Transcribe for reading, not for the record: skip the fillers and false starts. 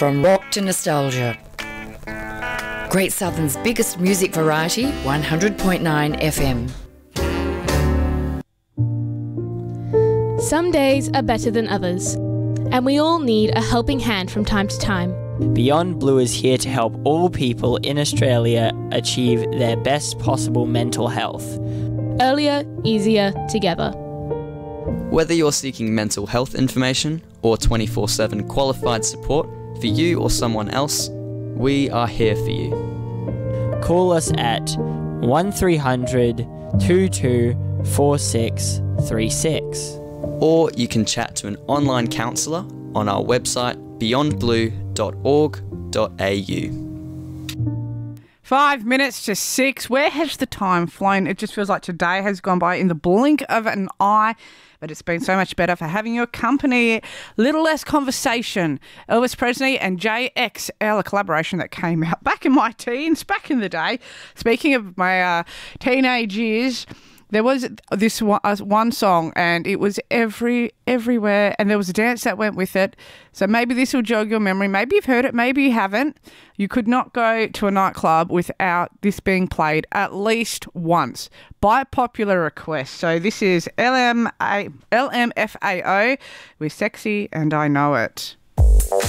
From rock to nostalgia. Great Southern's biggest music variety, 100.9 FM. Some days are better than others, and we all need a helping hand from time to time. Beyond Blue is here to help all people in Australia achieve their best possible mental health. Earlier, easier, together. Whether you're seeking mental health information or 24/7 qualified support for you or someone else, we are here for you. Call us at 1300 22 4636. Or you can chat to an online counsellor on our website beyondblue.org.au. 5 minutes to 6. Where has the time flown? It just feels like today has gone by in the blink of an eye. But it's been so much better for having your company. Little less conversation. Elvis Presley and JXL, a collaboration that came out back in my teens, back in the day. Speaking of my teenage years, there was this one song and it was everywhere, and there was a dance that went with it. So maybe this will jog your memory. Maybe you've heard it, maybe you haven't. You could not go to a nightclub without this being played at least once by popular request. So this is LMFAO with Sexy and I Know It.